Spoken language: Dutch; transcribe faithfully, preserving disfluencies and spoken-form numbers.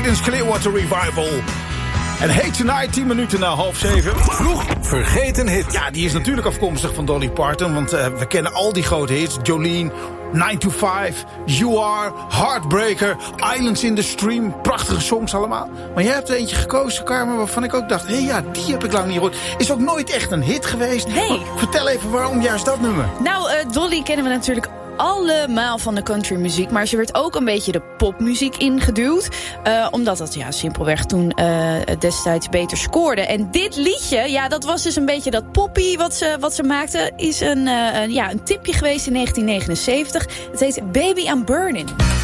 Creedence Clearwater Revival. En Hey Tonight, tien minuten na half zeven. Vroeg vergeten hit. Ja, die is natuurlijk afkomstig van Dolly Parton. Want uh, we kennen al die grote hits. Jolene, nine to five, You Are, Heartbreaker, Islands in the Stream. Prachtige songs allemaal. Maar jij hebt er eentje gekozen, Carmen, waarvan ik ook dacht... hé hey, ja, die heb ik lang niet gehoord. Is ook nooit echt een hit geweest. Nee. Vertel even waarom juist dat nummer. Nou, uh, Dolly kennen we natuurlijk allemaal van de countrymuziek. Maar ze werd ook een beetje de popmuziek ingeduwd. Uh, omdat dat ja, simpelweg toen uh, destijds beter scoorde. En dit liedje, ja, dat was dus een beetje dat poppy wat ze, wat ze maakte. Is een, uh, een, ja, een tipje geweest in negentien negenenzeventig. Het heet Baby I'm Burning.